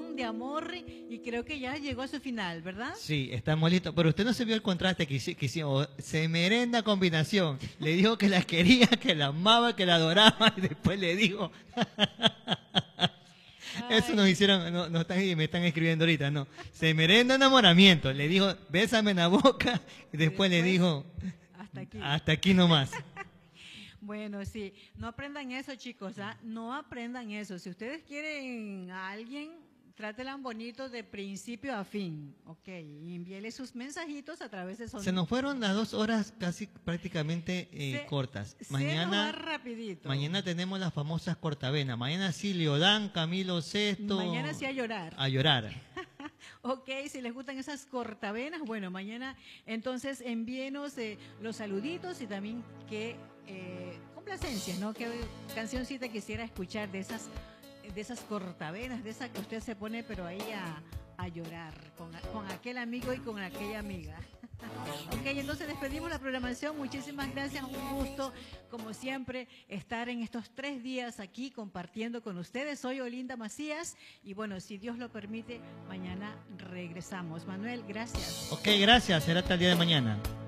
canción de amor y creo que ya llegó a su final, ¿verdad? Sí, estamos listos. Pero usted no se vio el contraste que hicimos. Se merenda combinación. Le dijo que la quería, que la amaba, que la adoraba y después le dijo... Eso nos Ay, hicieron, no, me están escribiendo ahorita, no. Se merenda enamoramiento. Le dijo, bésame en la boca y después le dijo, hasta aquí. hasta aquí nomás. Bueno, sí, no aprendan eso, chicos, ¿ah? No aprendan eso. Si ustedes quieren a alguien, trátelan bonito de principio a fin, ¿ok? Y envíele sus mensajitos a través de Se nos fueron las 2 horas casi prácticamente cortas. Se nos va rapidito. Mañana tenemos las famosas cortavenas. Mañana sí, Leodán, Camilo Sesto. Mañana sí a llorar. A llorar. Ok, si les gustan esas cortavenas, bueno, mañana entonces envíenos los saluditos y también qué complacencias, ¿no? Qué cancioncita quisiera escuchar de esas cortavenas, de esa que usted se pone pero ahí a llorar con aquel amigo y con aquella amiga. Ok, entonces despedimos la programación. Muchísimas gracias, un gusto, como siempre, estar en estos 3 días aquí compartiendo con ustedes. Soy Olinda Macías y bueno, si Dios lo permite, mañana regresamos. Manuel, gracias. Ok, gracias. Será hasta el día de mañana.